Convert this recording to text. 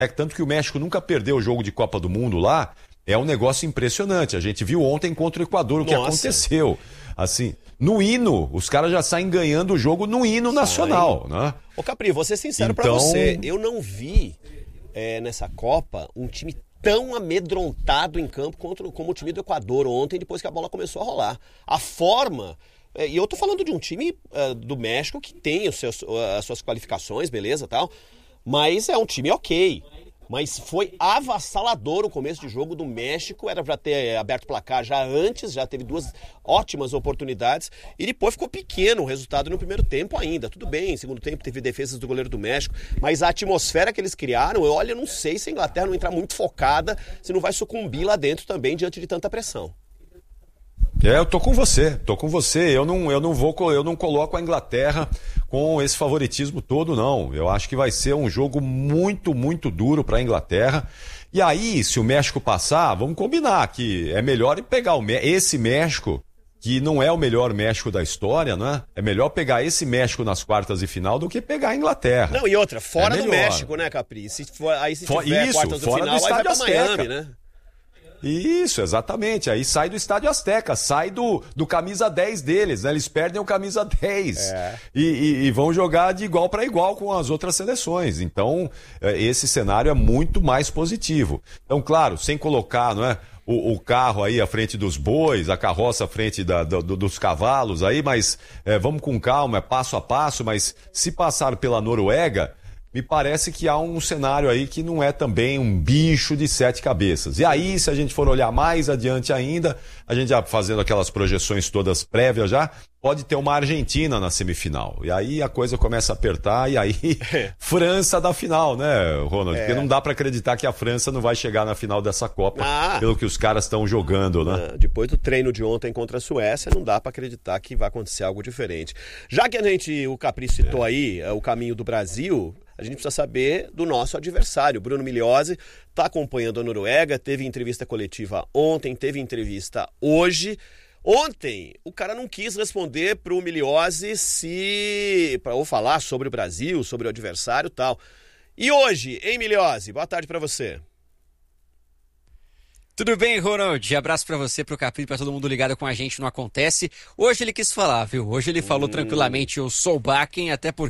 tanto que o México nunca perdeu o jogo de Copa do Mundo lá. É um negócio impressionante. A gente viu ontem contra o Equador o que aconteceu. Assim, no hino, os caras já saem ganhando o jogo no hino nacional, né? Ô Capri, vou ser sincero pra você, eu não vi nessa Copa um time tão amedrontado em campo como o time do Equador ontem, depois que a bola começou a rolar. A forma... E eu tô falando de um time do México que tem as suas qualificações, beleza, tal, mas é um time ok. Mas foi avassalador o começo de jogo do México, era para ter aberto o placar já antes, já teve 2 ótimas oportunidades, e depois ficou pequeno o resultado no primeiro tempo ainda. Tudo bem, segundo tempo teve defesas do goleiro do México, mas a atmosfera que eles criaram, eu não sei se a Inglaterra não entrar muito focada, se não vai sucumbir lá dentro também diante de tanta pressão. Eu tô com você. Eu não coloco a Inglaterra com esse favoritismo todo, não. Eu acho que vai ser um jogo muito, muito duro para a Inglaterra. E aí, se o México passar, vamos combinar que é melhor pegar esse México, que não é o melhor México da história, né? É melhor pegar esse México nas quartas de final do que pegar a Inglaterra. Não, e outra, fora do México, né, Capri? Se tiver quartas de final, aí vai pra Miami, né? Isso, exatamente. Aí sai do Estádio Azteca, sai do camisa 10 deles, né? Eles perdem o camisa 10 e vão jogar de igual para igual com as outras seleções. Então, esse cenário é muito mais positivo. Então, claro, sem colocar, não é, o carro aí à frente dos bois, a carroça à frente dos cavalos aí, mas vamos com calma, passo a passo, mas se passar pela Noruega, me parece que há um cenário aí que não é também um bicho de 7 cabeças. E aí, se a gente for olhar mais adiante ainda, a gente já fazendo aquelas projeções todas prévias já, pode ter uma Argentina na semifinal. E aí a coisa começa a apertar e aí França da final, né, Ronald? Porque não dá pra acreditar que a França não vai chegar na final dessa Copa, pelo que os caras estão jogando, né? Depois do treino de ontem contra a Suécia, não dá pra acreditar que vai acontecer algo diferente. Já que o Capri citou aí o caminho do Brasil, a gente precisa saber do nosso adversário. Bruno Migliozzi está acompanhando a Noruega, teve entrevista coletiva ontem, teve entrevista hoje. Ontem, o cara não quis responder para o Migliozzi ou falar sobre o Brasil, sobre o adversário e tal. E hoje, hein, Migliozzi? Boa tarde para você. Tudo bem, Ronald? Abraço pra você, pro Capri, pra todo mundo ligado com a gente no Acontece. Hoje ele quis falar, viu? Hoje ele falou tranquilamente, eu sou o Bakken, até porque